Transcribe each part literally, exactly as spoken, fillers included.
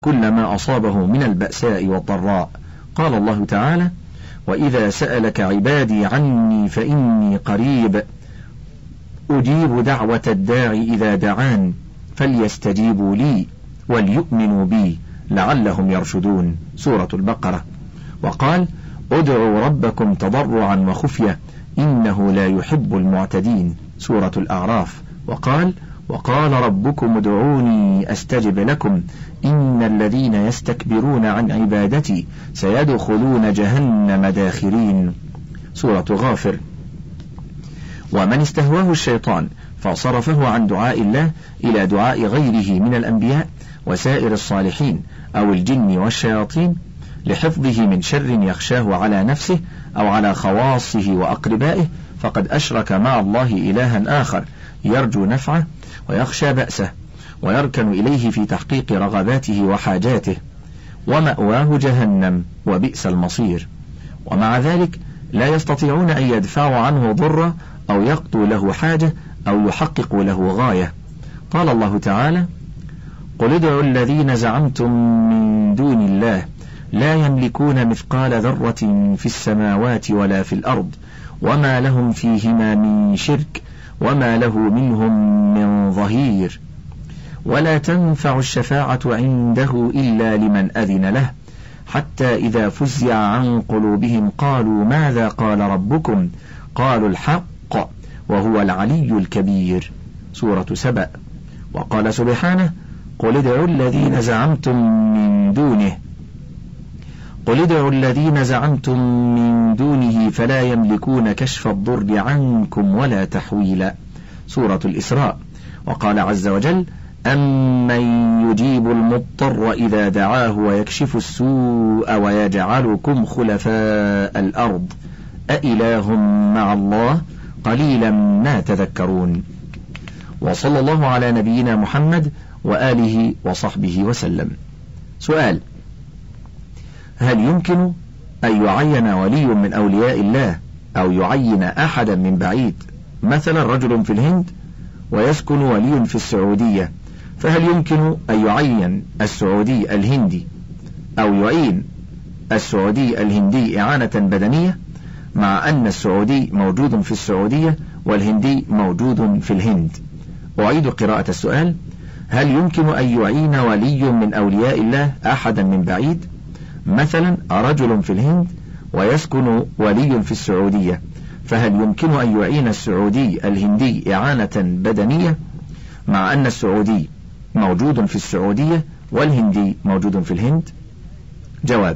كل ما أصابه من البأساء والضراء. قال الله تعالى: وإذا سألك عبادي عني فإني قريب أجيب دعوة الداعي إذا دعان فليستجيبوا لي وليؤمنوا بي لعلهم يرشدون. سورة البقرة. وقال: ادعوا ربكم تضرعا وخفية إنه لا يحب المعتدين. سورة الأعراف. وقال: وقال ربكم ادعوني أستجب لكم إن الذين يستكبرون عن عبادتي سيدخلون جهنم داخرين. سورة غافر. ومن استهواه الشيطان فصرفه عن دعاء الله إلى دعاء غيره من الأنبياء وسائر الصالحين أو الجن والشياطين لحفظه من شر يخشاه على نفسه أو على خواصه وأقربائه فقد أشرك مع الله إلها آخر يرجو نفعه ويخشى بأسه ويركن إليه في تحقيق رغباته وحاجاته، ومأواه جهنم وبئس المصير. ومع ذلك لا يستطيعون أن يدفعوا عنه ضرا أو يقضوا له حاجة أو يحققوا له غاية. قال الله تعالى: قل ادعوا الذين زعمتم من دون الله لا يملكون مثقال ذرة في السماوات ولا في الأرض وما لهم فيهما من شرك وما له منهم من ظهير ولا تنفع الشفاعة عنده إلا لمن أذن له حتى إذا فزع عن قلوبهم قالوا ماذا قال ربكم قالوا الحق وهو العلي الكبير. سورة سبأ. وقال سبحانه: قل ادعوا الذين زعمتم من دونه قل ادعوا الذين زعمتم من دونه فلا يملكون كشف الضر عنكم ولا تحويلا. سورة الإسراء. وقال عز وجل: أمن يجيب المضطر إذا دعاه ويكشف السوء ويجعلكم خلفاء الأرض أإله مع الله قليلا ما تذكرون. وصلى الله على نبينا محمد وآله وصحبه وسلم. سؤال: هل يمكن أن يعين ولي من أولياء الله أو يعين أحدا من بعيد، مثلا رجل في الهند ويسكن ولي في السعودية، فهل يمكن أن يعين السعودي الهندي أو يعين السعودي الهندي إعانة بدنية مع أن السعودي موجود في السعودية والهندي موجود في الهند؟ أعيد قراءة السؤال: هل يمكن أن يعين ولي من أولياء الله أحدا من بعيد، مثلا رجل في الهند ويسكن ولي في السعودية، فهل يمكن أن يعين السعودي الهندي إعانة بدنية مع أن السعودي موجود في السعودية والهندي موجود في الهند؟ جواب: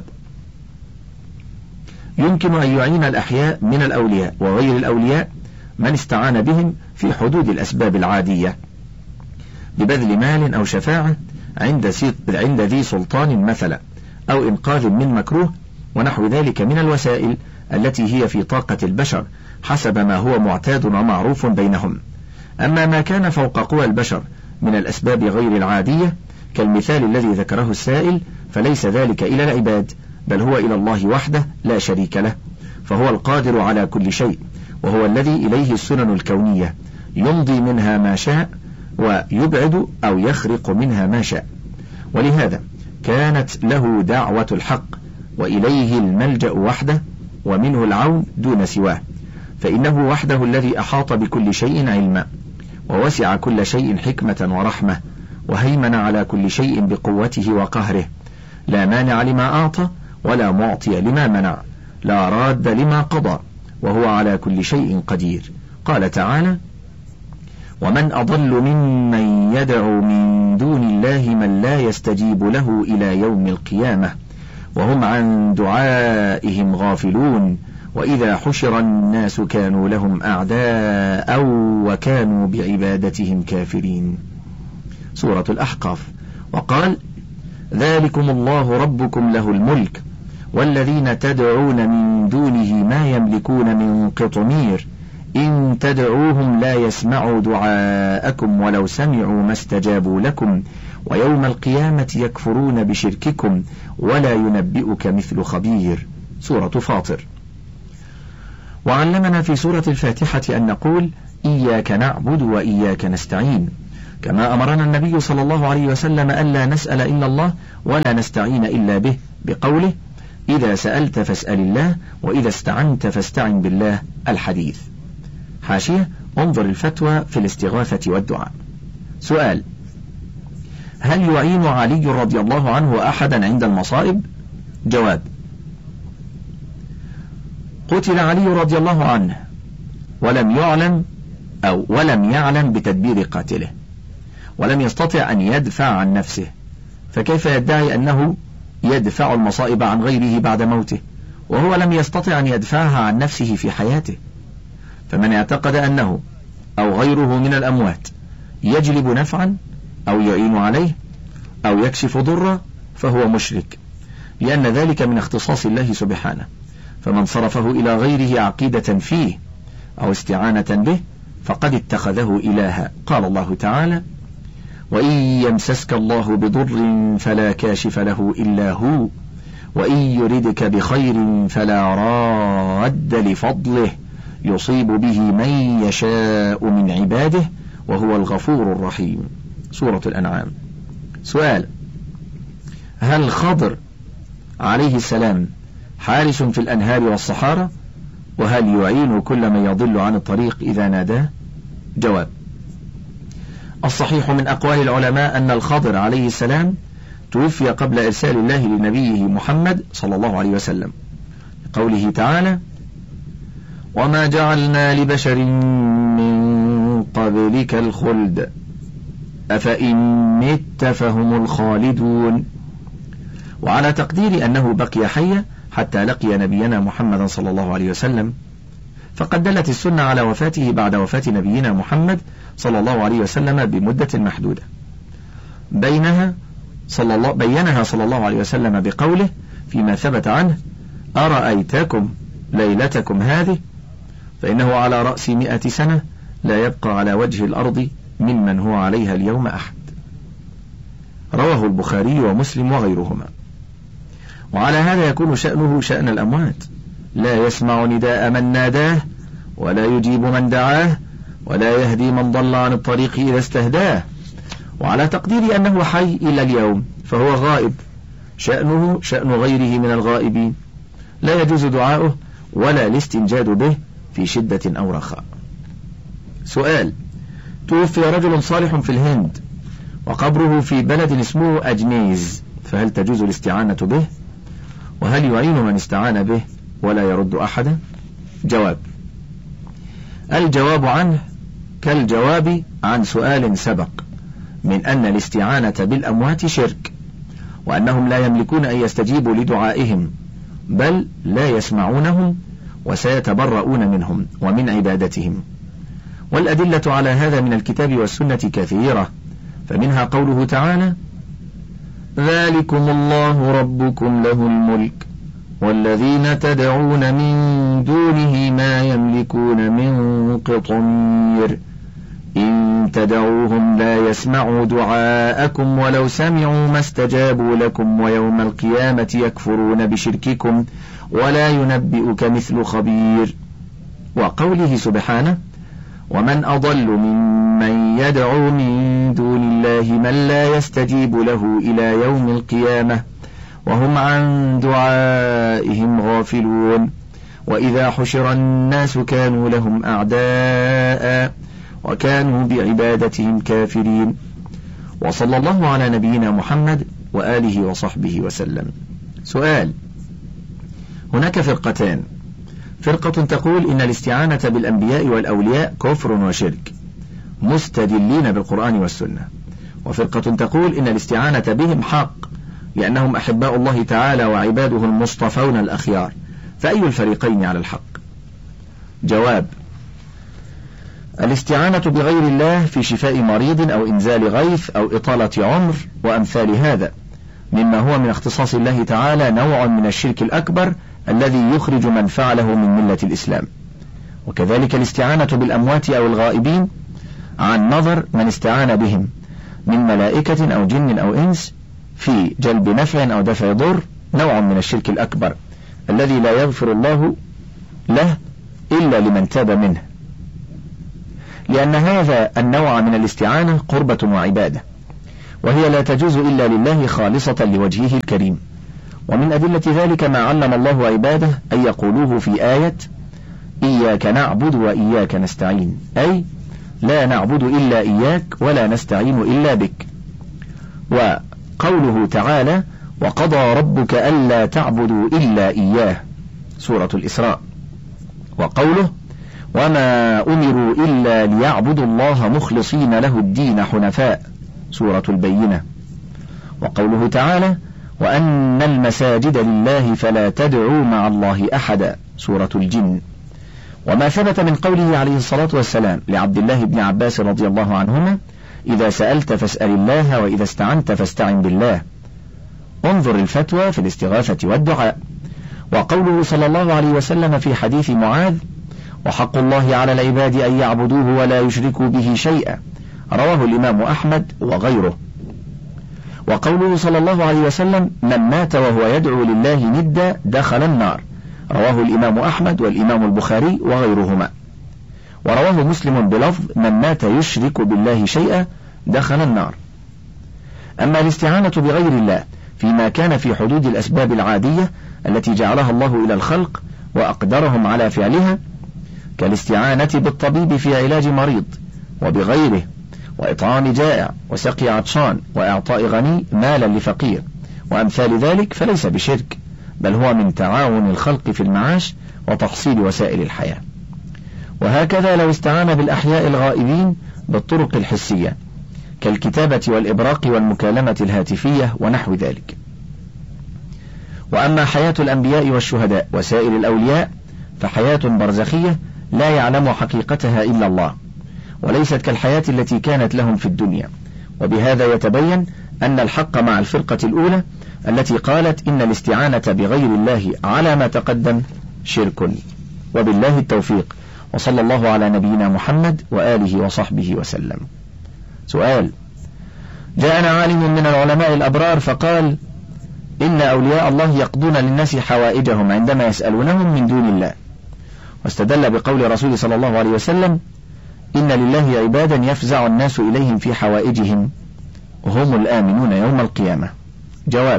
يمكن أن يعين الأحياء من الأولياء وغير الأولياء من استعان بهم في حدود الأسباب العادية ببذل مال أو شفاعة عند عند ذي سلطان مثلا، أو إنقاذ من مكروه ونحو ذلك من الوسائل التي هي في طاقة البشر حسب ما هو معتاد ومعروف بينهم. أما ما كان فوق قوى البشر من الأسباب غير العادية كالمثال الذي ذكره السائل فليس ذلك إلى العباد بل هو إلى الله وحده لا شريك له، فهو القادر على كل شيء وهو الذي إليه السنن الكونية يمضي منها ما شاء ويبعد أو يخرق منها ما شاء، ولهذا كانت له دعوة الحق وإليه الملجأ وحده ومنه العون دون سواه، فإنه وحده الذي أحاط بكل شيء علما ووسع كل شيء حكمة ورحمة وهيمن على كل شيء بقوته وقهره، لا مانع لما أعطى ولا معطي لما منع، لا راد لما قضى، وهو على كل شيء قدير. قال تعالى: ومن أضل ممن يدعو من دون الله من لا يستجيب له إلى يوم القيامة وهم عن دعائهم غافلون وإذا حشر الناس كانوا لهم أعداء وكانوا بعبادتهم كافرين. سورة الأحقاف. وقال: ذلكم الله ربكم له الملك والذين تدعون من دونه ما يملكون من قطمير إن تدعوهم لا يسمعوا دعاءكم ولو سمعوا ما استجابوا لكم ويوم القيامة يكفرون بشرككم ولا ينبئك مثل خبير. سورة فاطر. وعلمنا في سورة الفاتحة أن نقول إياك نعبد وإياك نستعين، كما أمرنا النبي صلى الله عليه وسلم ألا نسأل إلا الله ولا نستعين إلا به بقوله: إذا سألت فاسأل الله وإذا استعنت فاستعن بالله. الحديث. حاشية: انظر الفتوى في الاستغاثة والدعاء. سؤال: هل يعين علي رضي الله عنه أحدا عند المصائب؟ جواب: قتل علي رضي الله عنه ولم يعلم أو ولم يعلم بتدبير قاتله، ولم يستطع أن يدفع عن نفسه، فكيف يدعي أنه يدفع المصائب عن غيره بعد موته وهو لم يستطع أن يدفعها عن نفسه في حياته؟ فمن اعتقد أنه أو غيره من الأموات يجلب نفعا أو يعين عليه أو يكشف ضرا فهو مشرك، لأن ذلك من اختصاص الله سبحانه، فمن صرفه إلى غيره عقيدة فيه أو استعانة به فقد اتخذه إلها. قال الله تعالى: وإن يمسسك الله بضر فلا كاشف له إلا هو وإن يردك بخير فلا راد لفضله يصيب به من يشاء من عباده وهو الغفور الرحيم. سورة الأنعام. سؤال: هل خضر عليه السلام حارس في الأنهار والصحارى؟ وهل يعين كل من يضل عن الطريق إذا ناداه؟ جواب: الصحيح من أقوال العلماء أن الخضر عليه السلام توفي قبل إرسال الله لنبيه محمد صلى الله عليه وسلم، قوله تعالى: وما جعلنا لبشر من قبلك الخلد أفإن مت فهم الخالدون. وعلى تقدير أنه بقي حيا حتى لقي نبينا محمد صلى الله عليه وسلم، فقد دلت السنة على وفاته بعد وفاة نبينا محمد صلى الله عليه وسلم بمدة محدودة، بينها صلى الله بينها صلى الله عليه وسلم بقوله فيما ثبت عنه: أرأيتكم ليلتكم هذه فإنه على رأس مئة سنة لا يبقى على وجه الأرض ممن هو عليها اليوم أحد. رواه البخاري ومسلم وغيرهما. وعلى هذا يكون شأنه شأن الأموات، لا يسمع نداء من ناداه ولا يجيب من دعاه ولا يهدي من ضل عن الطريق إذا استهداه. وعلى تقدير أنه حي إلى اليوم فهو غائب، شأنه شأن غيره من الغائبين، لا يجوز دعاؤه ولا الاستنجاد به في شدة أو رخاء. سؤال: توفي رجل صالح في الهند وقبره في بلد اسمه أجنيز، فهل تجوز الاستعانة به؟ وهل يعين من استعان به ولا يرد أحدا؟ جواب: الجواب عنه كالجواب عن سؤال سبق من أن الاستعانة بالأموات شرك، وأنهم لا يملكون أن يستجيبوا لدعائهم بل لا يسمعونهم وسيتبرؤون منهم ومن عبادتهم. والأدلة على هذا من الكتاب والسنة كثيرة، فمنها قوله تعالى: ذلكم الله ربكم له الملك والذين تدعون من دونه ما يملكون من قطمير إن تدعوهم لا يسمعوا دعاءكم ولو سمعوا ما استجابوا لكم ويوم القيامة يكفرون بشرككم ولا ينبئك مثل خبير. وقوله سبحانه: ومن أضل ممن يدعو من دون الله من لا يستجيب له إلى يوم القيامة وهم عن دعائهم غافلون وإذا حشر الناس كانوا لهم أعداء وكانوا بعبادتهم كافرين. وصلى الله على نبينا محمد وآله وصحبه وسلم. سؤال: هناك فرقتان، فرقة تقول إن الاستعانة بالأنبياء والأولياء كفر وشرك مستدلين بالقرآن والسنة، وفرقة تقول إن الاستعانة بهم حق لأنهم أحباء الله تعالى وعباده المصطفون الأخيار، فأي الفريقين على الحق؟ جواب: الاستعانة بغير الله في شفاء مريض أو إنزال غيث أو إطالة عمر وأمثال هذا مما هو من اختصاص الله تعالى نوع من الشرك الأكبر الذي يخرج من فعله من ملة الإسلام. وكذلك الاستعانة بالأموات أو الغائبين عن نظر من استعان بهم من ملائكة أو جن أو إنس في جلب نفع أو دفع ضر نوع من الشرك الأكبر الذي لا يغفر الله له إلا لمن تاب منه، لأن هذا النوع من الاستعانة قربة وعبادة، وهي لا تجوز إلا لله خالصة لوجهه الكريم. ومن أدلة ذلك ما علم الله عباده أن يقولوه في آية إياك نعبد وإياك نستعين، أي لا نعبد إلا إياك ولا نستعين إلا بك. وقوله تعالى وقضى ربك ألا تعبدوا إلا إياه، سورة الإسراء. وقوله وما أمروا إلا ليعبدوا الله مخلصين له الدين حنفاء، سورة البينة. وقوله تعالى وأن المساجد لله فلا تدعوا مع الله أحدا، سورة الجن. وما ثبت من قوله عليه الصلاة والسلام لعبد الله بن عباس رضي الله عنهما إذا سألت فاسأل الله وإذا استعنت فاستعن بالله. انظر الفتوى في الاستغاثة والدعاء. وقوله صلى الله عليه وسلم في حديث معاذ وحق الله على العباد أن يعبدوه ولا يشركوا به شيئا، رواه الإمام أحمد وغيره. وقوله صلى الله عليه وسلم من مات وهو يدعو لله ندا دخل النار، رواه الإمام أحمد والإمام البخاري وغيرهما. ورواه مسلم بلفظ من مات يشرك بالله شيئا دخل النار. أما الاستعانة بغير الله فيما كان في حدود الأسباب العادية التي جعلها الله إلى الخلق وأقدرهم على فعلها، كالاستعانة بالطبيب في علاج مريض وبغيره، وإطعام جائع وسقي عطشان وإعطاء غني مالا لفقير وأمثال ذلك، فليس بشرك، بل هو من تعاون الخلق في المعاش وتحصيل وسائل الحياة. وهكذا لو استعان بالأحياء الغائبين بالطرق الحسية كالكتابة والإبراق والمكالمة الهاتفية ونحو ذلك. وأما حياة الأنبياء والشهداء وسائر الأولياء فحياة برزخية لا يعلم حقيقتها إلا الله، وليست كالحياة التي كانت لهم في الدنيا. وبهذا يتبين أن الحق مع الفرقة الأولى التي قالت إن الاستعانة بغير الله على ما تقدم شرك. وبالله التوفيق، وصلى الله على نبينا محمد وآله وصحبه وسلم. سؤال: جاءنا عالم من العلماء الأبرار فقال إن أولياء الله يقضون للناس حوائجهم عندما يسألونهم من دون الله، واستدل بقول رسول صلى الله عليه وسلم إن لله عبادا يفزع الناس إليهم في حوائجهم هم الآمنون يوم القيامة. جواب: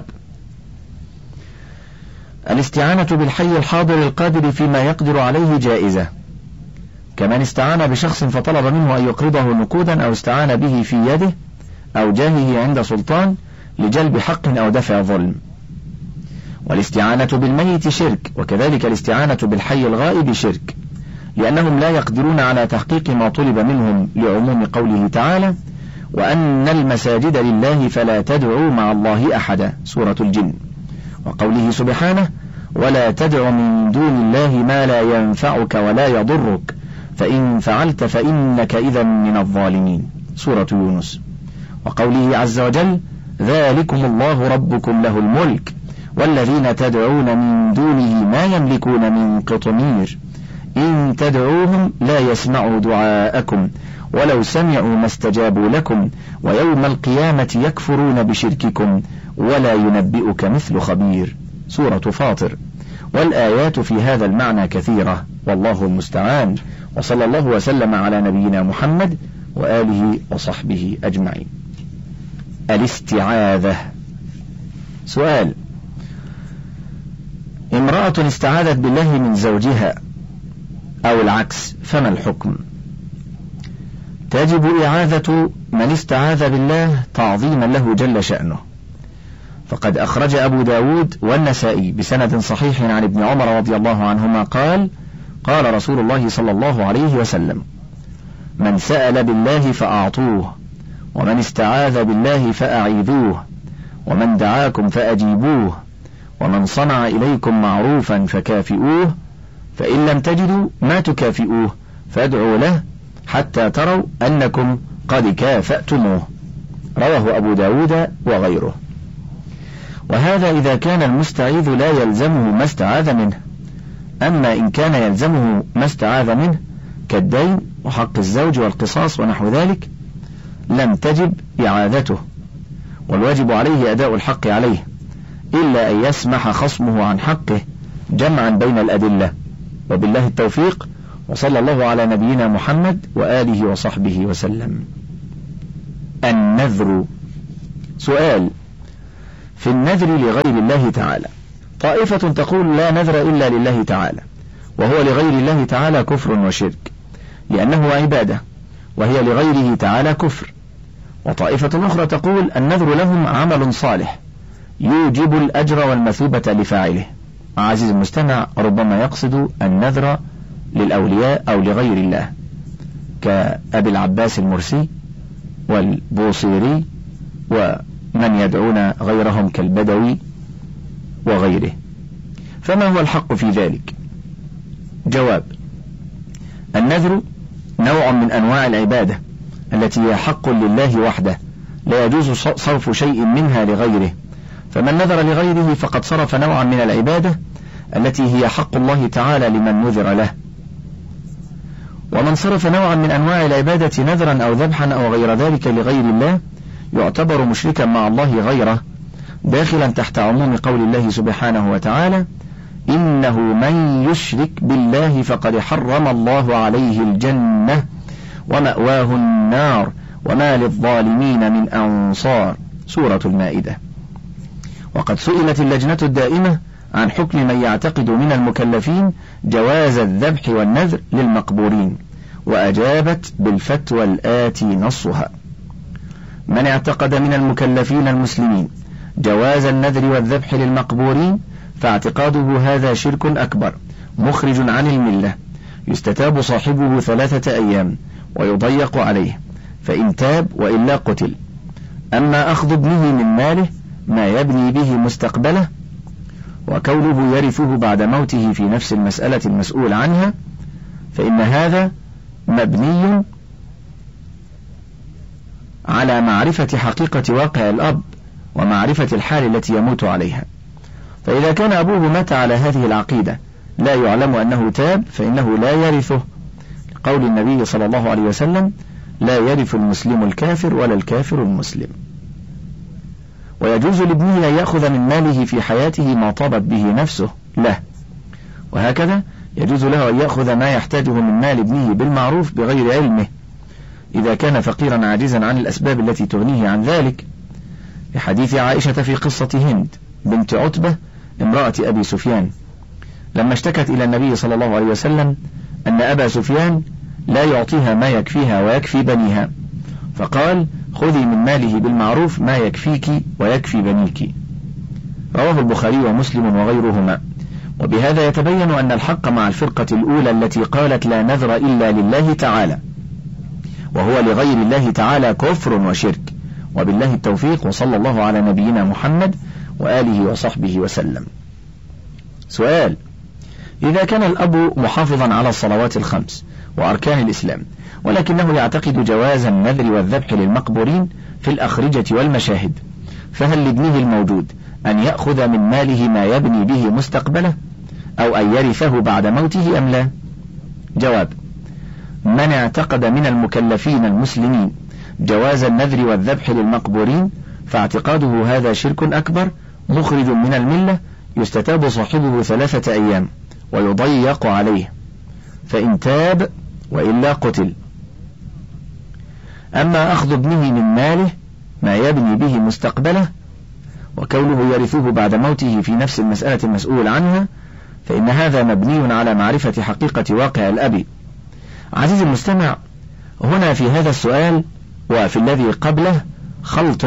الاستعانة بالحي الحاضر القادر فيما يقدر عليه جائزة، كمن استعان بشخص فطلب منه أن يقرضه نقودا أو استعان به في يده أو جاهه عند سلطان لجلب حق أو دفع ظلم. والاستعانة بالميت شرك، وكذلك الاستعانة بالحي الغائب شرك، لأنهم لا يقدرون على تحقيق ما طلب منهم لعموم قوله تعالى وأن المساجد لله فلا تدعوا مع الله أحدا، سورة الجن. وقوله سبحانه ولا تدع من دون الله ما لا ينفعك ولا يضرك فإن فعلت فإنك إذا من الظالمين، سورة يونس. وقوله عز وجل ذلكم الله ربكم له الملك والذين تدعون من دونه ما يملكون من قطمير إن تدعوهم لا يسمعوا دعاءكم ولو سمعوا ما استجابوا لكم ويوم القيامة يكفرون بشرككم ولا ينبئك مثل خبير، سورة فاطر. والآيات في هذا المعنى كثيرة، والله المستعان. وصلى الله وسلم على نبينا محمد وآله وصحبه أجمعين. الاستعاذة. سؤال: امرأة استعاذت بالله من زوجها أو العكس، فما الحكم؟ تجب إعاذة من استعاذ بالله تعظيما له جل شأنه، فقد أخرج أبو داود والنسائي بسند صحيح عن ابن عمر رضي الله عنهما قال قال رسول الله صلى الله عليه وسلم من سأل بالله فأعطوه ومن استعاذ بالله فأعيذوه ومن دعاكم فأجيبوه ومن صنع إليكم معروفا فكافئوه فإن لم تجدوا ما تكافئوه فادعوا له حتى تروا أنكم قد كافأتموه، رواه أبو داود وغيره. وهذا إذا كان المستعيذ لا يلزمه ما استعاذ منه. أما إن كان يلزمه ما استعاذ منه كالدين وحق الزوج والقصاص ونحو ذلك لم تجب إعاذته، والواجب عليه أداء الحق عليه، إلا أن يسمح خصمه عن حقه جمعا بين الأدلة. وبالله التوفيق، وصلى الله على نبينا محمد وآله وصحبه وسلم. النذر. سؤال: في النذر لغير الله تعالى طائفة تقول لا نذر إلا لله تعالى، وهو لغير الله تعالى كفر وشرك لأنه عبادة، وهي لغيره تعالى كفر. وطائفة أخرى تقول النذر لهم عمل صالح يوجب الأجر والمثوبة لفاعله. عزيز المستمع، ربما يقصد النذر للأولياء أو لغير الله كأبي العباس المرسي والبوصيري ومن يدعون غيرهم كالبدوي وغيره. فما هو الحق في ذلك؟ جواب: النذر نوع من أنواع العبادة التي هي حق لله وحده، لا يجوز صرف شيء منها لغيره، فمن نذر لغيره فقد صرف نوعا من العبادة التي هي حق الله تعالى لمن نذر له. ومن صرف نوعا من أنواع العبادة نذرا أو ذبحا أو غير ذلك لغير الله يعتبر مشركا مع الله غيره، داخلا تحت عموم قول الله سبحانه وتعالى: إنه من يشرك بالله فقد حرم الله عليه الجنة ومأواه النار وما للظالمين من أنصار. سورة المائدة. وقد سئلت اللجنة الدائمة عن حكم من يعتقد من المكلفين جواز الذبح والنذر للمقبورين، وأجابت بالفتوى الآتي نصها: من اعتقد من المكلفين المسلمين جواز النذر والذبح للمقبورين فاعتقاده هذا شرك أكبر مخرج عن الملة، يستتاب صاحبه ثلاثة أيام ويضيق عليه، فإن تاب وإلا قتل. أما أخذ ابنه من ماله ما يبني به مستقبله وكونه يرثه بعد موته في نفس المسألة المسؤول عنها، فإن هذا مبني على معرفة حقيقة واقع الأب ومعرفة الحال التي يموت عليها. فإذا كان أبوه مات على هذه العقيدة لا يعلم أنه تاب فإنه لا يرثه، قول النبي صلى الله عليه وسلم: لا يرث المسلم الكافر ولا الكافر المسلم. ويجوز لابنه أن يأخذ من ماله في حياته ما طابت به نفسه له، وهكذا يجوز له أن يأخذ ما يحتاجه من مال ابنه بالمعروف بغير علمه إذا كان فقيرا عاجزا عن الأسباب التي تغنيه عن ذلك، لحديث عائشة في قصة هند بنت عتبة امرأة أبي سفيان لما اشتكت إلى النبي صلى الله عليه وسلم أن أبا سفيان لا يعطيها ما يكفيها ويكفي بنيها، فقال: خذي من ماله بالمعروف ما يكفيك ويكفي بنيك. رواه البخاري ومسلم وغيرهما. وبهذا يتبين أن الحق مع الفرقة الأولى التي قالت لا نذر إلا لله تعالى، وهو لغير الله تعالى كفر وشرك. وبالله التوفيق، وصلى الله على نبينا محمد وآله وصحبه وسلم. سؤال: إذا كان الأب محافظا على الصلوات الخمس وأركان الإسلام ولكنه يعتقد جواز النذر والذبح للمقبورين في الأخرجة والمشاهد، فهل لابنه الموجود أن يأخذ من ماله ما يبني به مستقبله أو أن يرثه بعد موته أم لا؟ جواب: من اعتقد من المكلفين المسلمين جواز النذر والذبح للمقبورين فاعتقاده هذا شرك أكبر مخرج من الملة، يستتاب صاحبه ثلاثة أيام ويضيق عليه، فإن تاب وإلا قتل. أما أخذ ابنه من ماله ما يبني به مستقبله وكونه يرثه بعد موته في نفس المسألة المسؤول عنها، فإن هذا مبني على معرفة حقيقة واقع الأب. عزيزي المستمع، هنا في هذا السؤال وفي الذي قبله خلط،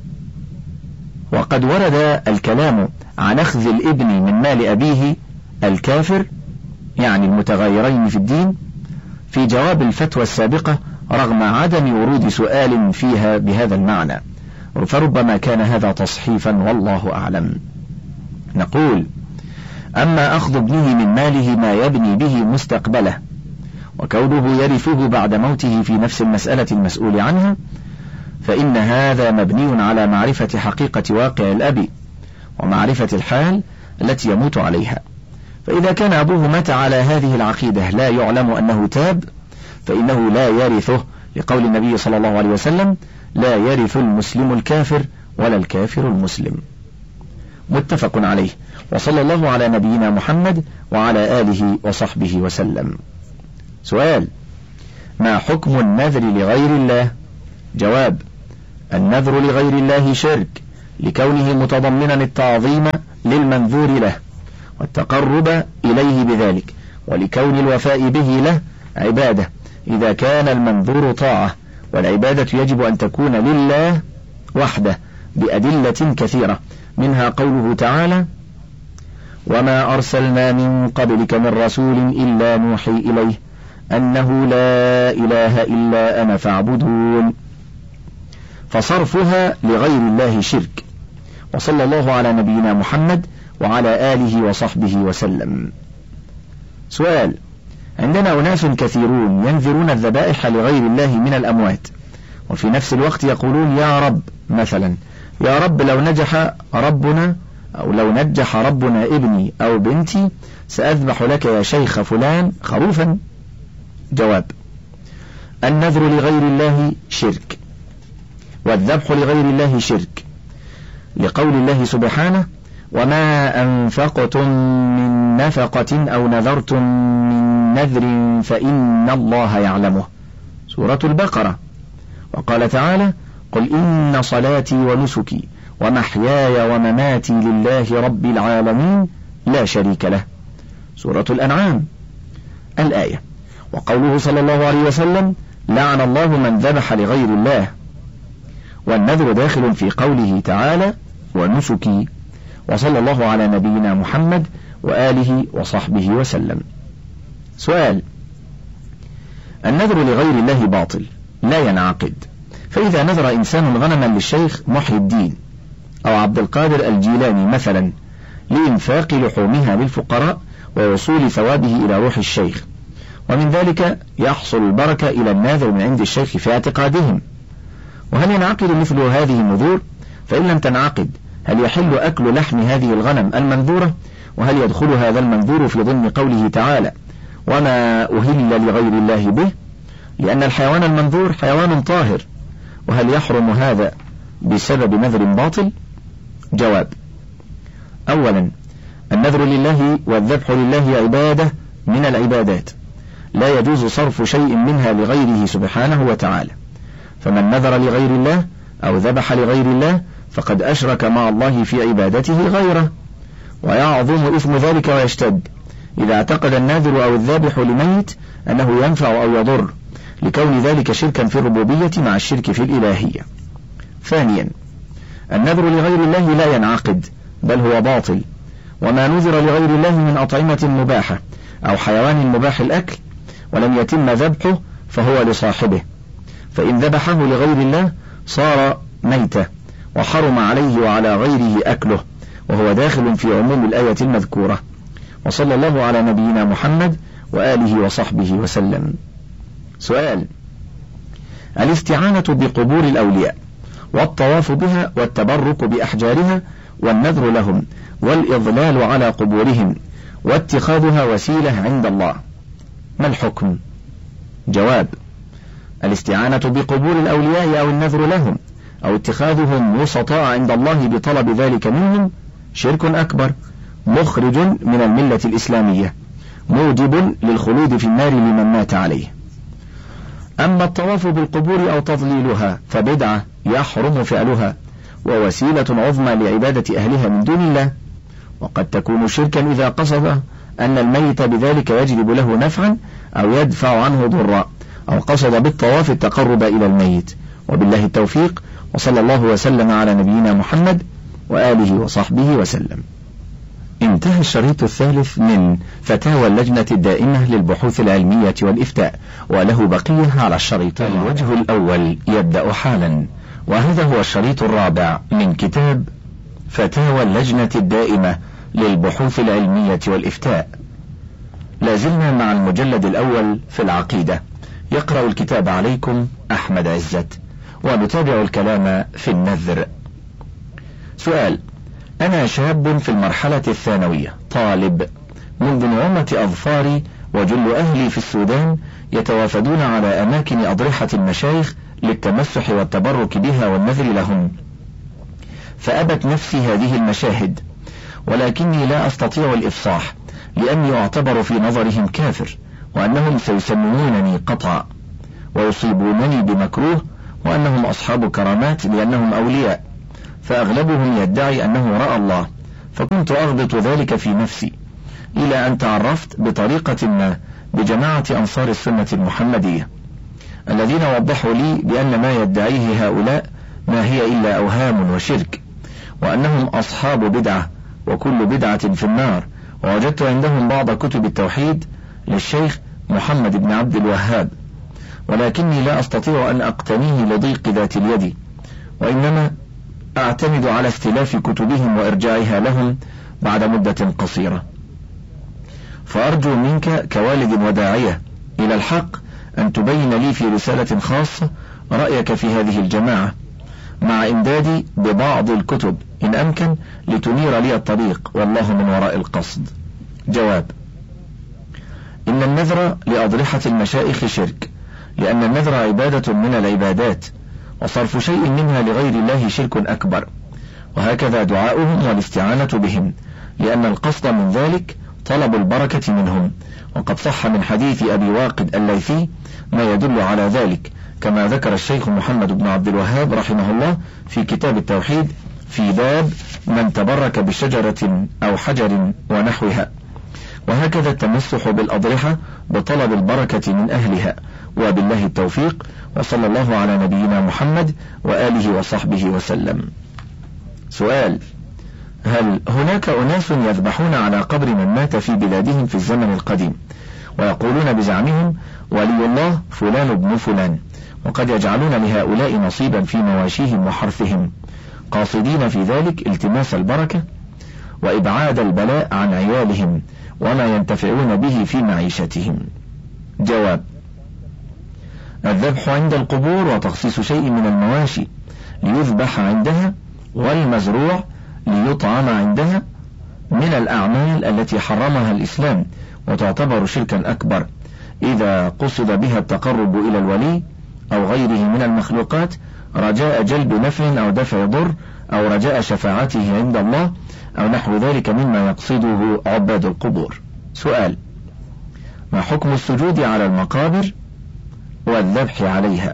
وقد ورد الكلام عن أخذ الابن من مال أبيه الكافر، يعني المتغيرين في الدين، في جواب الفتوى السابقة رغم عدم ورود سؤال فيها بهذا المعنى، فربما كان هذا تصحيفا والله أعلم. نقول: أما أخذ ابنه من ماله ما يبني به مستقبله وكونه يرثه بعد موته في نفس المسألة المسؤول عنها، فإن هذا مبني على معرفة حقيقة واقع الأب ومعرفة الحال التي يموت عليها. فإذا كان أبوه مات على هذه العقيدة لا يعلم أنه تاب فإنه لا يرثه، لقول النبي صلى الله عليه وسلم: لا يرث المسلم الكافر ولا الكافر المسلم. متفق عليه، وصلى الله على نبينا محمد وعلى آله وصحبه وسلم. سؤال: ما حكم النذر لغير الله؟ جواب: النذر لغير الله شرك، لكونه متضمنا التعظيم للمنذور له والتقرب إليه بذلك، ولكون الوفاء به له عبادة إذا كان المنذور طاعة، والعبادة يجب أن تكون لله وحده بأدلة كثيرة، منها قوله تعالى: وما أرسلنا من قبلك من رسول إلا نوحي إليه أنه لا إله إلا أنا فاعبدون. فصرفها لغير الله شرك. وصلى الله على نبينا محمد وعلى آله وصحبه وسلم. سؤال: عندنا أناس كثيرون ينذرون الذبائح لغير الله من الأموات، وفي نفس الوقت يقولون يا رب، مثلا يا رب لو نجح ربنا أو لو نجح ربنا ابني أو بنتي سأذبح لك يا شيخ فلان خروفا. جواب: النذر لغير الله شرك، والذبح لغير الله شرك، لقول الله سبحانه: وما أنفقتم من نفقة أو نذرتم من نذر فإن الله يعلمه، سورة البقرة. وقال تعالى: قل إن صلاتي ونسكي ومحياي ومماتي لله رب العالمين لا شريك له، سورة الأنعام الآية. وقوله صلى الله عليه وسلم: لعن الله من ذبح لغير الله. والنذر داخل في قوله تعالى: ونسكي. وصلى الله على نبينا محمد وآله وصحبه وسلم. سؤال: النذر لغير الله باطل لا ينعقد، فإذا نذر إنسان غنما للشيخ محي الدين أو عبد القادر الجيلاني مثلا لإنفاق لحومها للفقراء ووصول ثوابه إلى روح الشيخ، ومن ذلك يحصل البركة إلى الناذر من عند الشيخ في اعتقادهم، وهل ينعقد مثل هذه النذور؟ فإن لم تنعقد هل يحل أكل لحم هذه الغنم المنذورة؟ وهل يدخل هذا المنذور في ضمن قوله تعالى: وما أهل لغير الله به؟ لأن الحيوان المنذور حيوان طاهر، وهل يحرم هذا بسبب نذر باطل؟ جواب: أولا، النذر لله والذبح لله عبادة من العبادات، لا يجوز صرف شيء منها لغيره سبحانه وتعالى، فمن نذر لغير الله أو ذبح لغير الله فقد أشرك مع الله في عبادته غيره، ويعظم إثم ذلك ويشتد إذا اعتقد الناذر أو الذابح لميت أنه ينفع أو يضر، لكون ذلك شركا في الربوبية مع الشرك في الإلهية. ثانيا، النذر لغير الله لا ينعقد بل هو باطل، وما نذر لغير الله من أطعمة مباحة أو حيوان مباح الأكل ولم يتم ذبحه فهو لصاحبه، فإن ذبحه لغير الله صار ميتة وحرم عليه وعلى غيره أكله، وهو داخل في عموم الآية المذكورة. وصلى الله على نبينا محمد وآله وصحبه وسلم. سؤال: الاستعانة بقبور الأولياء والطواف بها والتبرك بأحجارها والنذر لهم والإضلال على قبورهم واتخاذها وسيلة عند الله، ما الحكم؟ جواب: الاستعانة بقبور الأولياء أو النذر لهم أو اتخاذهم وسطاء عند الله بطلب ذلك منهم شرك أكبر مخرج من الملة الإسلامية موجب للخلود في النار لمن مات عليه. أما الطواف بالقبور أو تضليلها فبدعة يحرم فعلها ووسيلة عظمى لعبادة أهلها من دون الله، وقد تكون شركا إذا قصد أن الميت بذلك يجلب له نفعا أو يدفع عنه ضرا، أو قصد بالطواف التقرب إلى الميت. وبالله التوفيق، وصلى الله وسلم على نبينا محمد وآله وصحبه وسلم. انتهى الشريط الثالث من فتاوى اللجنة الدائمة للبحوث العلمية والإفتاء، وله بقية على الشريط. الوجه الأول يبدأ حالا، وهذا هو الشريط الرابع من كتاب فتاوى اللجنة الدائمة للبحوث العلمية والإفتاء. لازلنا مع المجلد الأول في العقيدة. يقرأ الكتاب عليكم أحمد عزت، ونتابع الكلام في النذر. سؤال: أنا شاب في المرحلة الثانوية طالب، منذ نعومة أظفاري وجل أهلي في السودان يتوافدون على أماكن أضرحة المشايخ للتمسح والتبرك بها والنذر لهم، فأبت نفسي هذه المشاهد، ولكني لا أستطيع الإفصاح لأني أعتبر في نظرهم كافر، وأنهم سيسممونني قطعا ويصيبونني بمكروه، وأنهم أصحاب كرامات لأنهم أولياء، فأغلبهم يدعي أنه رأى الله، فكنت أغبط ذلك في نفسي إلى أن تعرفت بطريقة ما بجماعة أنصار السنة المحمدية الذين وضحوا لي بأن ما يدعيه هؤلاء ما هي إلا أوهام وشرك، وأنهم أصحاب بدعة وكل بدعة في النار. ووجدت عندهم بعض كتب التوحيد للشيخ محمد بن عبد الوهاب، ولكني لا أستطيع أن أقتنيه لضيق ذات اليد، وإنما أعتمد على استلاف كتبهم وإرجاعها لهم بعد مدة قصيرة. فأرجو منك كوالد وداعية إلى الحق أن تبين لي في رسالة خاصة رأيك في هذه الجماعة، مع إمدادي ببعض الكتب إن أمكن لتنير لي الطريق، والله من وراء القصد. جواب: إن النذر لأضرحة المشائخ شرك، لأن النذر عبادة من العبادات، وصرف شيء منها لغير الله شرك أكبر، وهكذا دعاؤهم والاستعانة بهم، لأن القصد من ذلك طلب البركة منهم، وقد صح من حديث أبي واقد الليثي ما يدل على ذلك، كما ذكر الشيخ محمد بن عبد الوهاب رحمه الله في كتاب التوحيد في باب من تبرك بشجرة أو حجر ونحوها. وهكذا التمسح بالأضرحة بطلب البركة من أهلها، وبالله التوفيق، وصلى الله على نبينا محمد وآله وصحبه وسلم. سؤال: هل هناك أناس يذبحون على قبر من مات في بلادهم في الزمن القديم، ويقولون بزعمهم ولي الله فلان ابن فلان، وقد يجعلون لهؤلاء نصيبا في مواشيهم وحرثهم، قاصدين في ذلك التماس البركة وإبعاد البلاء عن عيالهم وما ينتفعون به في معيشتهم؟ جواب: الذبح عند القبور وتخصيص شيء من المواشي ليذبح عندها والمزروع ليطعم عندها من الأعمال التي حرمها الإسلام، وتعتبر شركا أكبر إذا قصد بها التقرب إلى الولي أو غيره من المخلوقات رجاء جلب نفع أو دفع ضر أو رجاء شفاعته عند الله أو نحو ذلك مما يقصده عباد القبور. سؤال: ما حكم السجود على المقابر والذبح عليها؟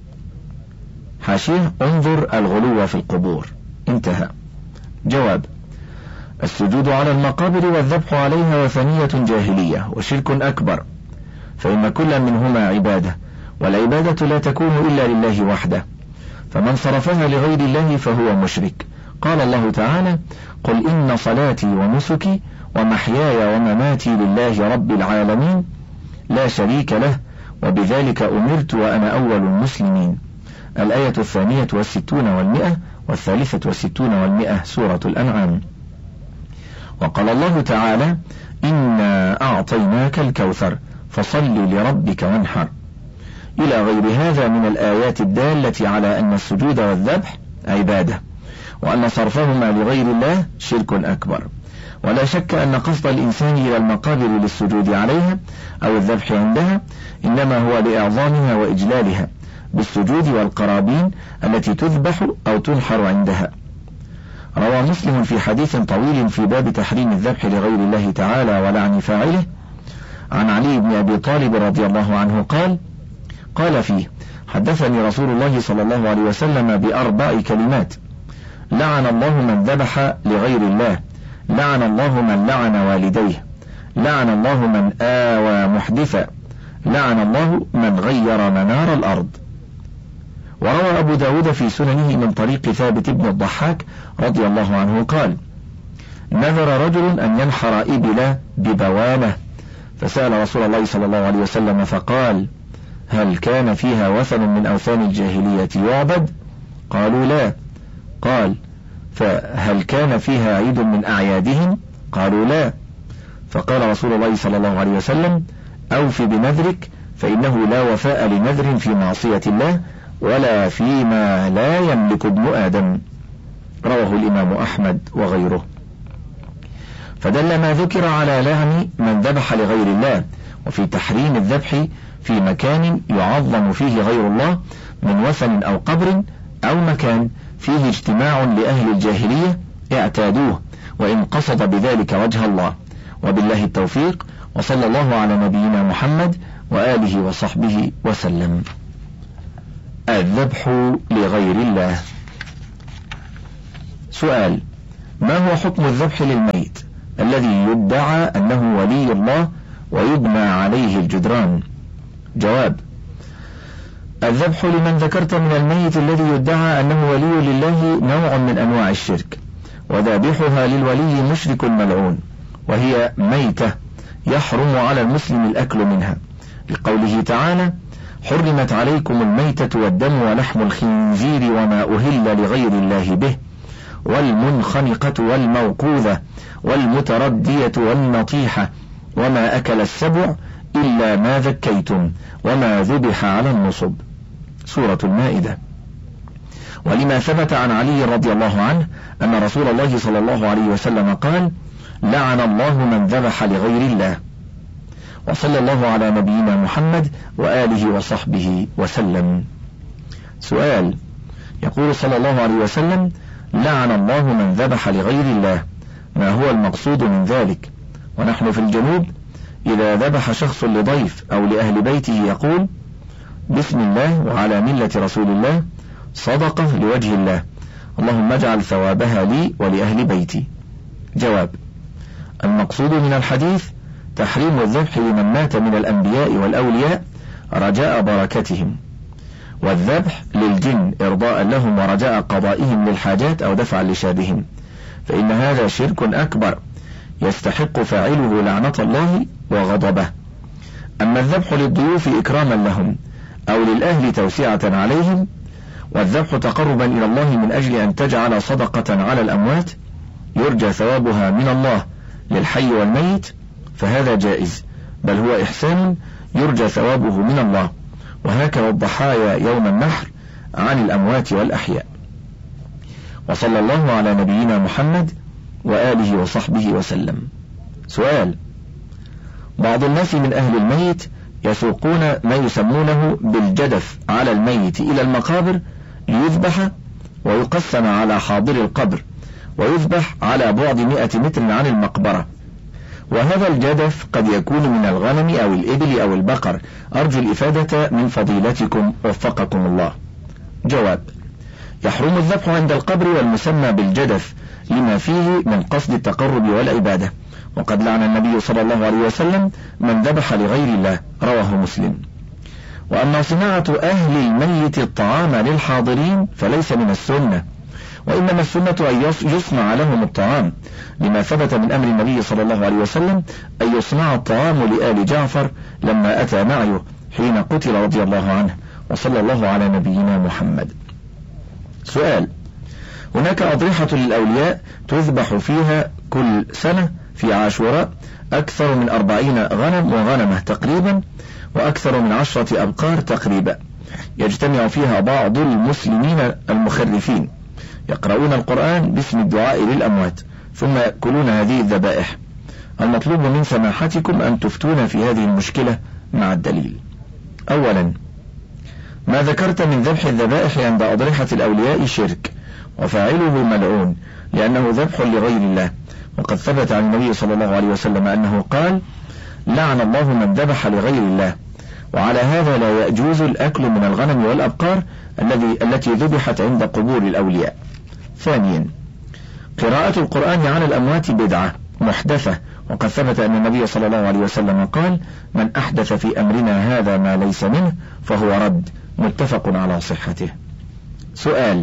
حاشية: انظر الغلو في القبور. انتهى. جواب: السجود على المقابر والذبح عليها وثنية جاهلية وشرك أكبر، فإن كل منهما عبادة، والعبادة لا تكون إلا لله وحده، فمن صرفها لغير الله فهو مشرك. قال الله تعالى: قل إن صلاتي ونسكي ومحياي ومماتي لله رب العالمين لا شريك له وبذلك أمرت وأنا أول المسلمين. الآية الثانية والستون والمئة والثالثة والستون والمئة، سورة الأنعام. وقال الله تعالى: إنا أعطيناك الكوثر فصل لربك وانحر، إلى غير هذا من الآيات الدالة على أن السجود والذبح عبادة، وأن صرفهما لغير الله شرك أكبر. ولا شك أن قصد الإنسان إلى المقابر للسجود عليها أو الذبح عندها إنما هو لإعظامها وإجلالها بالسجود والقرابين التي تذبح أو تنحر عندها. روى مسلم في حديث طويل في باب تحريم الذبح لغير الله تعالى ولعن فاعله عن علي بن أبي طالب رضي الله عنه قال: قال فيه: حدثني رسول الله صلى الله عليه وسلم بأربع كلمات: لعن الله من ذبح لغير الله، لعن الله من لعن والديه، لعن الله من آوى محدثا، لعن الله من غير منار الأرض. وروى أبو داود في سننه من طريق ثابت بن الضحاك رضي الله عنه قال: نذر رجل أن ينحر إبلا ببوانة، فسأل رسول الله صلى الله عليه وسلم فقال: هل كان فيها وثن من أوثان الجاهلية يعبد؟ قالوا لا. قال: فهل كان فيها عيد من أعيادهم؟ قالوا لا. فقال رسول الله صلى الله عليه وسلم: أوف بنذرك، فإنه لا وفاء لنذر في معصية الله ولا فيما لا يملك ابن آدم. رواه الإمام أحمد وغيره. فدل ما ذكر على لعن من ذبح لغير الله، وفي تحريم الذبح في مكان يعظم فيه غير الله من وثن أو قبر أو مكان فيه اجتماع لأهل الجاهلية اعتادوه وإن قصد بذلك وجه الله، وبالله التوفيق، وصلى الله على نبينا محمد وآله وصحبه وسلم. الذبح لغير الله. سؤال: ما هو حكم الذبح للميت الذي يدعى أنه ولي الله ويبنى عليه الجدران؟ جواب: الذبح لمن ذكرت من الميت الذي يدعى أنه ولي لله نوع من أنواع الشرك، وذابحها للولي مشرك ملعون، وهي ميتة يحرم على المسلم الأكل منها، لقوله تعالى: حرمت عليكم الميتة والدم ولحم الخنزير وما أهل لغير الله به، والمنخنقة والموقوذة والمتردية والنطيحة وما أكل السبع إلا ما ذكيتم وما ذبح على النصب. سورة المائدة. ولما ثبت عن علي رضي الله عنه أن رسول الله صلى الله عليه وسلم قال: لعن الله من ذبح لغير الله. وصلى الله على نبينا محمد وآله وصحبه وسلم. سؤال: يقول صلى الله عليه وسلم: لعن الله من ذبح لغير الله، ما هو المقصود من ذلك؟ ونحن في الجنوب إذا ذبح شخص لضيف أو لأهل بيته يقول: بسم الله وعلى ملة رسول الله، صدقة لوجه الله، اللهم اجعل ثوابها لي ولأهل بيتي. جواب: المقصود من الحديث تحريم الذبح لمن مات من الأنبياء والأولياء رجاء بركتهم، والذبح للجن إرضاء لهم ورجاء قضائهم للحاجات أو دفعا لشابهم، فإن هذا شرك أكبر يستحق فاعله لعنة الله وغضبه. أما الذبح للضيوف إكراما لهم أو للأهل توسعة عليهم، والذبح تقربا إلى الله من أجل أن تجعل صدقة على الأموات يرجى ثوابها من الله للحي والميت، فهذا جائز، بل هو إحسان يرجى ثوابه من الله، وهكذا الضحايا يوم النحر عن الأموات والأحياء. وصلى الله على نبينا محمد وآله وصحبه وسلم. سؤال: بعض الناس من أهل الميت يسوقون ما يسمونه بالجدف على الميت إلى المقابر ليذبح ويقسم على حاضر القبر، ويذبح على بعد مئة متر عن المقبرة، وهذا الجدف قد يكون من الغنم أو الإبل أو البقر، أرجو الإفادة من فضيلتكم وفقكم الله. جواب: يحرم الذبح عند القبر والمسمى بالجدف لما فيه من قصد التقرب والعبادة، وقد لعن النبي صلى الله عليه وسلم من ذبح لغير الله، رواه مسلم. وأما صناعة أهل الميت الطعام للحاضرين فليس من السنة، وإنما السنة أن يصنع لهم الطعام، لما ثبت من أمر النبي صلى الله عليه وسلم أن يصنع الطعام لآل جعفر لما أتى معه حين قتل رضي الله عنه. وصلى الله على نبينا محمد. سؤال: هناك أضرحة للأولياء تذبح فيها كل سنة في عاشوراء أكثر من أربعين غنم وغنمة تقريبا، وأكثر من عشرة أبقار تقريبا، يجتمع فيها بعض المسلمين المخرفين يقرؤون القرآن باسم الدعاء للأموات ثم يأكلون هذه الذبائح. المطلوب من سماحتكم أن تفتون في هذه المشكلة مع الدليل. أولا، ما ذكرت من ذبح الذبائح عند أضرحة الأولياء شرك، وفاعله ملعون لأنه ذبح لغير الله، وقد ثبت عن النبي صلى الله عليه وسلم أنه قال: لعن الله من ذبح لغير الله. وعلى هذا لا يجوز الأكل من الغنم والأبقار الذي التي ذبحت عند قبور الأولياء. ثانيا، قراءة القرآن على الأموات بدعة محدثة، وقد ثبت أن النبي صلى الله عليه وسلم قال: من أحدث في أمرنا هذا ما ليس منه فهو رد، متفق على صحته. سؤال: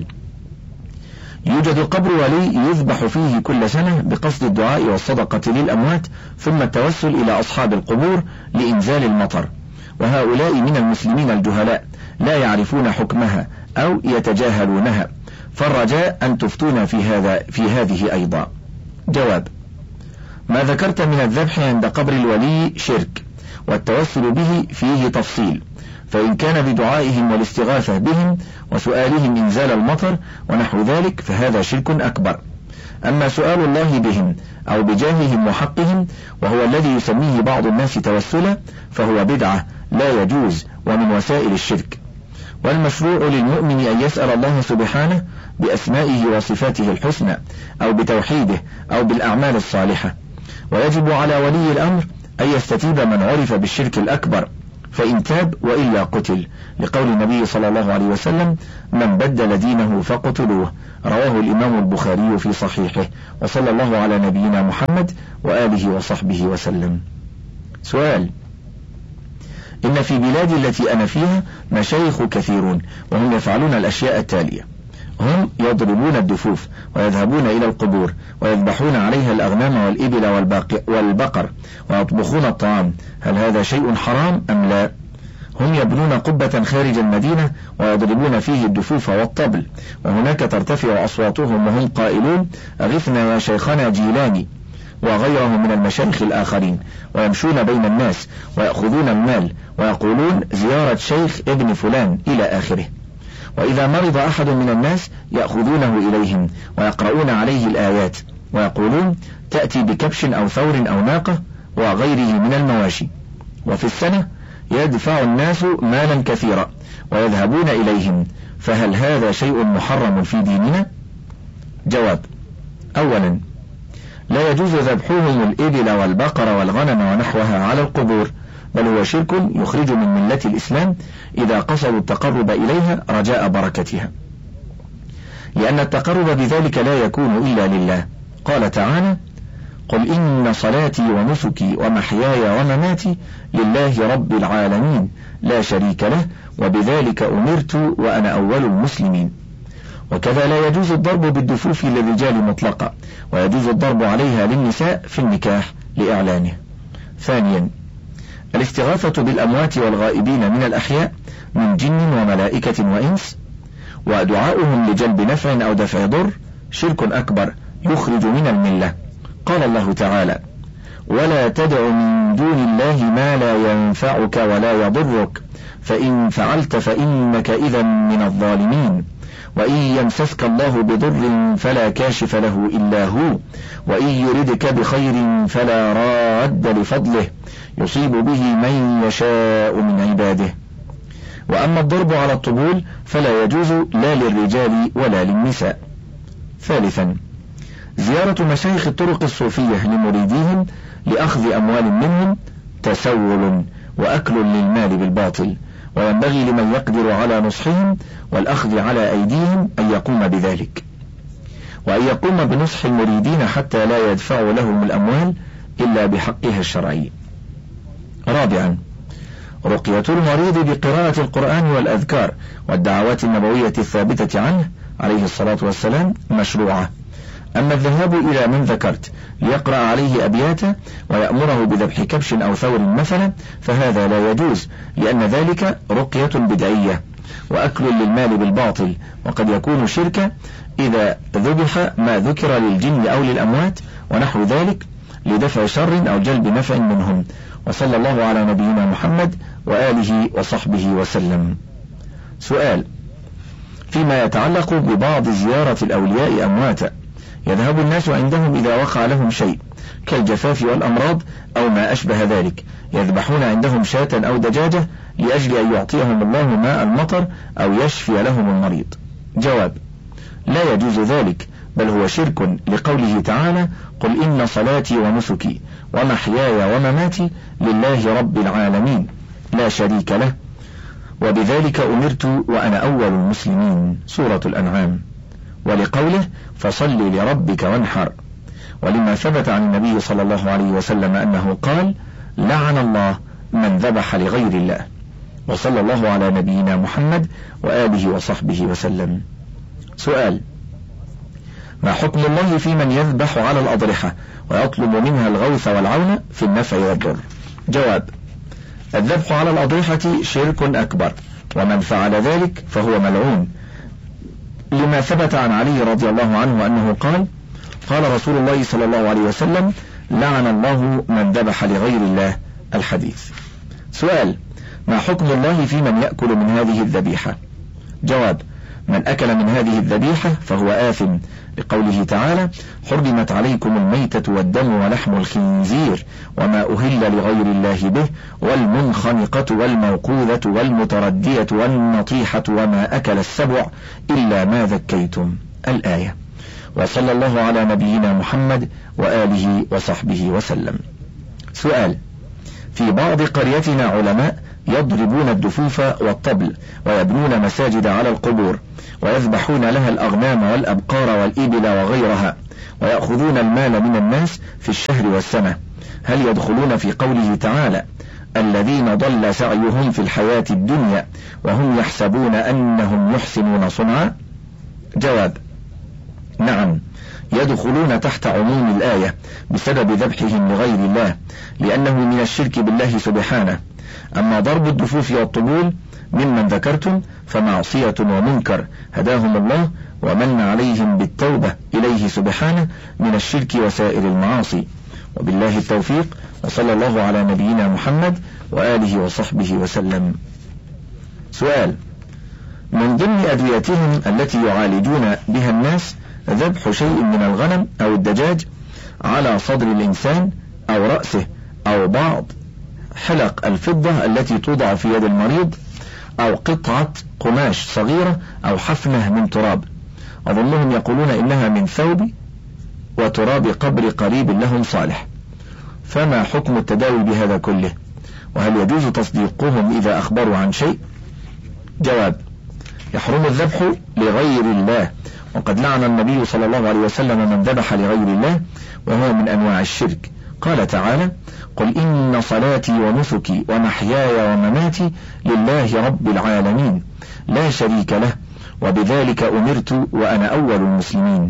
يوجد قبر ولي يذبح فيه كل سنة بقصد الدعاء والصدقة للأموات ثم التوسل إلى أصحاب القبور لإنزال المطر، وهؤلاء من المسلمين الجهلاء لا يعرفون حكمها أو يتجاهلونها، فالرجاء أن تفتون في هذا في هذه أيضا. جواب: ما ذكرت من الذبح عند قبر الولي شرك، والتوسل به فيه تفصيل، فإن كان بدعائهم والاستغاثة بهم وسؤالهم إنزال المطر ونحو ذلك فهذا شرك أكبر. أما سؤال الله بهم أو بجاههم وحقهم وهو الذي يسميه بعض الناس توسلا فهو بدعة لا يجوز ومن وسائل الشرك. والمشروع للمؤمن أن يسأل الله سبحانه بأسمائه وصفاته الحسنى أو بتوحيده أو بالأعمال الصالحة، ويجب على ولي الأمر أن يستتيب من عرف بالشرك الأكبر، فإن تاب وإلا قتل، لقول النبي صلى الله عليه وسلم: من بدل دينه فقتلوه، رواه الإمام البخاري في صحيحه. وصلى الله على نبينا محمد وآله وصحبه وسلم. سؤال: إن في بلادي التي أنا فيها مشايخ كثيرون، وهم يفعلون الأشياء التالية: هم يضربون الدفوف، ويذهبون إلى القبور، ويذبحون عليها الأغنام والإبل والبقر، ويطبخون الطعام. هل هذا شيء حرام أم لا؟ هم يبنون قبة خارج المدينة ويضربون فيه الدفوف والطبل، وهناك ترتفع أصواتهم وهم قائلون: أغثنا يا شيخنا جيلاني وغيره من المشايخ الآخرين، ويمشون بين الناس ويأخذون المال ويقولون: زيارة شيخ ابن فلان إلى آخره. وإذا مرض أحد من الناس يأخذونه إليهم ويقرؤون عليه الآيات، ويقولون: تأتي بكبش أو ثور أو ناقة وغيره من المواشي. وفي السنة يدفع الناس مالا كثيرا ويذهبون إليهم، فهل هذا شيء محرم في ديننا؟ جواب: أولا، لا يجوز ذبحهم الإبل والبقر والغنم ونحوها على القبور، بل هو شرك يخرج من ملة الإسلام إذا قصدوا التقرب إليها رجاء بركتها، لأن التقرب بذلك لا يكون إلا لله. قال تعالى: قل إن صلاتي ونسكي ومحياي ومماتي لله رب العالمين لا شريك له وبذلك أمرت وأنا أول المسلمين. وكذا لا يجوز الضرب بالدفوف للرجال مطلقا، ويجوز الضرب عليها للنساء في النكاح لإعلانه. ثانيا، الاستغاثة بالأموات والغائبين من الأحياء من جن وملائكة وإنس، ودعاؤهم لجلب نفع أو دفع ضر شرك أكبر يخرج من الملة. قال الله تعالى: ولا تدع من دون الله ما لا ينفعك ولا يضرك فإن فعلت فإنك إذا من الظالمين. وإن يمسسك الله بضر فلا كاشف له إلا هو، وإن يردك بخير فلا راد لفضله يصيب به من يشاء من عباده. وأما الضرب على الطبول فلا يجوز لا للرجال ولا للنساء. ثالثا، زيارة مشايخ الطرق الصوفية لمريديهم لأخذ أموال منهم تسول وأكل للمال بالباطل، وينبغي لمن يقدر على نصحهم والأخذ على أيديهم أن يقوم بذلك، وأن يقوم بنصح المريدين حتى لا يدفع لهم الأموال إلا بحقها الشرعي. رابعا، رقية المريض بقراءة القرآن والأذكار والدعوات النبوية الثابتة عنه عليه الصلاة والسلام مشروعة. أما الذهاب إلى من ذكرت ليقرأ عليه أبياتا ويأمره بذبح كبش أو ثور مثلا فهذا لا يجوز، لأن ذلك رقية بدعية وأكل للمال بالباطل، وقد يكون شركا إذا ذبح ما ذكر للجن أو للأموات ونحو ذلك لدفع شر أو جلب نفع منهم. وصلى الله على نبينا محمد وآله وصحبه وسلم. سؤال: فيما يتعلق ببعض زيارة الأولياء أمواتا، يذهب الناس عندهم إذا وقع لهم شيء كالجفاف والأمراض أو ما أشبه ذلك، يذبحون عندهم شاة أو دجاجة لأجل أن يعطيهم الله ماء المطر أو يشفي لهم المريض. جواب: لا يجوز ذلك، بل هو شرك، لقوله تعالى: قل إن صلاتي ونسكي ومحياي ومماتي لله رب العالمين لا شريك له وبذلك أمرت وأنا أول المسلمين، سورة الأنعام. ولقوله: فصل لربك وانحر. ولما ثبت عن النبي صلى الله عليه وسلم أنه قال: لعن الله من ذبح لغير الله. وصلى الله على نبينا محمد وآله وصحبه وسلم. سؤال: ما حكم الله في من يذبح على الأضرحة ويطلب منها الغوث والعون في النفع والضر؟ جواب: الذبح على الأضرحة شرك أكبر، ومن فعل ذلك فهو ملعون، لما ثبت عن علي رضي الله عنه أنه قال: قال رسول الله صلى الله عليه وسلم: لعن الله من ذبح لغير الله. الحديث. سؤال: ما حكم الله في من يأكل من هذه الذبيحة؟ جواب: من أكل من هذه الذبيحة فهو آثم، لقوله تعالى: حرمت عليكم الميتة والدم ولحم الخنزير وما أهل لغير الله به والمنخنقة والموقوذة والمتردية والنطيحة وما أكل السبع إلا ما ذكيتم. الآية. وصلى الله على نبينا محمد وآله وصحبه وسلم. سؤال: في بعض قريتنا علماء يضربون الدفوف والطبل ويبنون مساجد على القبور ويذبحون لها الأغنام والأبقار والإبل وغيرها ويأخذون المال من الناس في الشهر والسنة، هل يدخلون في قوله تعالى: الذين ضل سعيهم في الحياة الدنيا وهم يحسبون أنهم يحسنون صنعا؟ جواب: نعم، يدخلون تحت عموم الآية بسبب ذبحهم لغير الله، لأنه من الشرك بالله سبحانه. أما ضرب الدفوف والطبول ممن ذكرتم فمعصية ومنكر هداهم الله ومن عليهم بالتوبة إليه سبحانه من الشرك وسائر المعاصي. وبالله التوفيق، وصلى الله على نبينا محمد وآله وصحبه وسلم. سؤال: من ضمن أدويتهم التي يعالجون بها الناس ذبح شيء من الغنم أو الدجاج على صدر الإنسان أو رأسه أو بعض حلق الفضة التي توضع في يد المريض أو قطعة قماش صغيرة أو حفنة من تراب. أظنهم يقولون إنها من ثوب وتراب قبر قريب لهم صالح، فما حكم التداوي بهذا كله؟ وهل يجوز تصديقهم إذا أخبروا عن شيء؟ جواب: يحرم الذبح لغير الله، وقد لعن النبي صلى الله عليه وسلم من ذبح لغير الله، وهو من أنواع الشرك. قال تعالى: قل إن صلاتي ونسكي ومحياي ومماتي لله رب العالمين لا شريك له وبذلك أمرت وأنا أول المسلمين.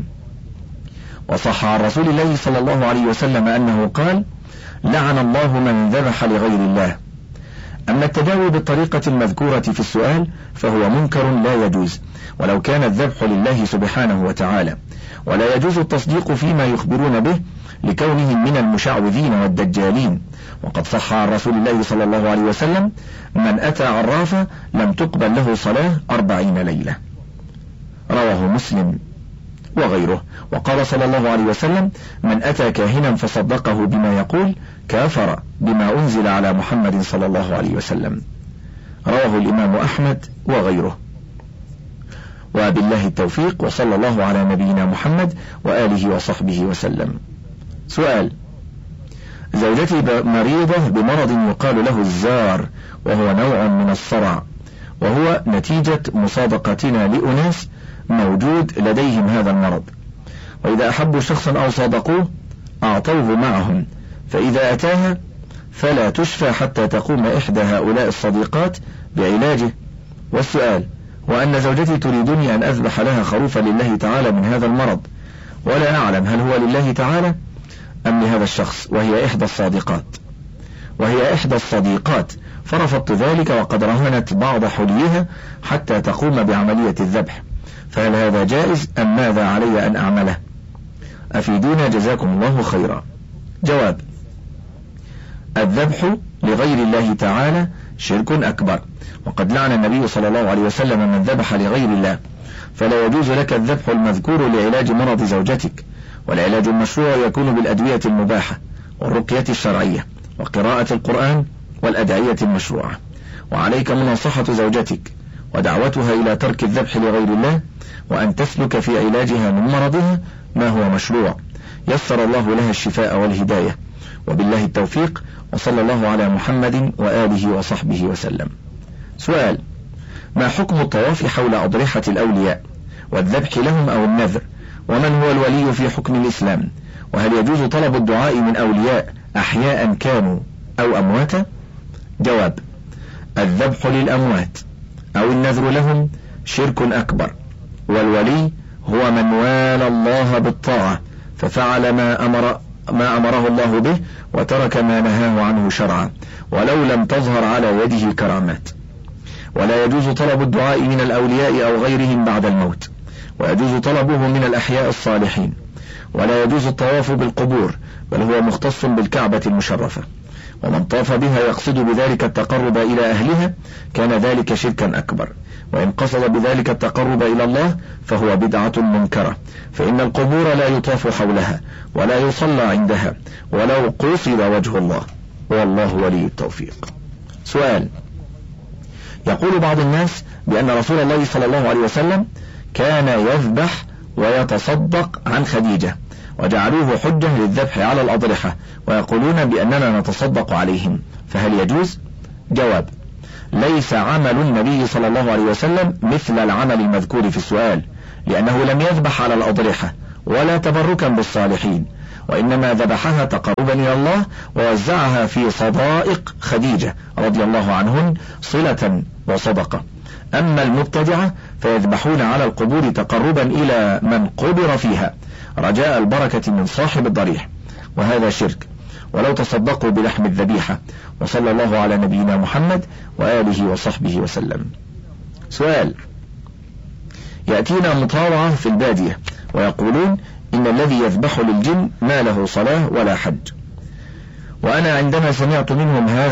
وصح عن رسول الله صلى الله عليه وسلم أنه قال: لعن الله من ذبح لغير الله. أما التداوي بالطريقة المذكورة في السؤال فهو منكر لا يجوز، ولو كان الذبح لله سبحانه وتعالى، ولا يجوز التصديق فيما يخبرون به لكونهم من المشعوذين والدجالين. وقد صح عن رسول الله صلى الله عليه وسلم: من أتى عرافا لم تقبل له صلاة أربعين ليلة. رواه مسلم وغيره. وقال صلى الله عليه وسلم: من أتى كاهنا فصدقه بما يقول كافر بما أنزل على محمد صلى الله عليه وسلم. رواه الإمام أحمد وغيره. وبالله التوفيق، وصلى الله على نبينا محمد وآله وصحبه وسلم. سؤال: زوجتي مريضة بمرض يقال له الزار، وهو نوع من الصرع، وهو نتيجة مصادقتنا لأناس موجود لديهم هذا المرض، وإذا أحبوا شخصا أو صادقوه أعطوه معهم، فإذا أتاها فلا تشفى حتى تقوم إحدى هؤلاء الصديقات بعلاجه. والسؤال: وأن زوجتي تريدني أن أذبح لها خروفا لله تعالى من هذا المرض، ولا أعلم هل هو لله تعالى أم لهذا الشخص، وهي إحدى الصادقات وهي إحدى الصديقات فرفضت ذلك، وقد رهنت بعض حليها حتى تقوم بعملية الذبح، فهل هذا جائز أم ماذا علي أن أعمله؟ أفيدونا جزاكم الله خيرا. جواب: الذبح لغير الله تعالى شرك أكبر، وقد لعن النبي صلى الله عليه وسلم من ذبح لغير الله، فلا يجوز لك الذبح المذكور لعلاج مرض زوجتك، والعلاج المشروع يكون بالأدوية المباحة والرقية الشرعية وقراءة القرآن والأدعية المشروعة. وعليك مناصحة زوجتك ودعوتها إلى ترك الذبح لغير الله، وأن تسلك في علاجها من مرضها ما هو مشروع، يسر الله لها الشفاء والهداية. وبالله التوفيق، وصلى الله على محمد وآله وصحبه وسلم. سؤال: ما حكم الطواف حول أضرحة الأولياء والذبح لهم أو النذر؟ ومن هو الولي في حكم الإسلام؟ وهل يجوز طلب الدعاء من أولياء أحياء كانوا أو أمواتا؟ جواب: الذبح للأموات أو النذر لهم شرك أكبر، والولي هو من والى الله بالطاعة ففعل ما أمر ما أمره الله به وترك ما نهاه عنه شرعا، ولو لم تظهر على يده كرامات. ولا يجوز طلب الدعاء من الأولياء أو غيرهم بعد الموت، ويجوز طلبه من الأحياء الصالحين. ولا يجوز الطواف بالقبور، بل هو مختص بالكعبة المشرفة، ومن طاف بها يقصد بذلك التقرب إلى أهلها كان ذلك شركا أكبر، وإن قصد بذلك التقرب إلى الله فهو بدعة منكرة، فإن القبور لا يطاف حولها ولا يصلى عندها ولو قصد وجه الله، والله ولي التوفيق. سؤال: يقول بعض الناس بأن رسول الله صلى الله عليه وسلم كان يذبح ويتصدق عن خديجة، وجعلوه حجة للذبح على الأضرحة، ويقولون بأننا نتصدق عليهم، فهل يجوز؟ جواب: ليس عمل النبي صلى الله عليه وسلم مثل العمل المذكور في السؤال، لأنه لم يذبح على الأضرحة ولا تبركا بالصالحين، وإنما ذبحها تقربا إلى الله ووزعها في صدائق خديجة رضي الله عنهن صلة وصدقة. أما المبتدعة فيذبحون على القبور تقربا إلى من قبر فيها رجاء البركة من صاحب الضريح، وهذا شرك، ولو تصدقوا بلحم الذبيحة. وصلى الله على نبينا محمد وآله وصحبه وسلم. سؤال: يأتينا مطاوعة في البادية ويقولون إن الذي يذبح للجن ما له صلاة ولا حج، وأنا عندما سمعت منهم هذا